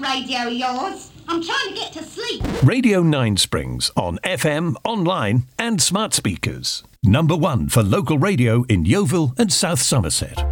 radio of yours. I'm trying to get to sleep. Radio 9 Springs on FM, online and smart speakers. Number 1 for local radio in Yeovil and South Somerset.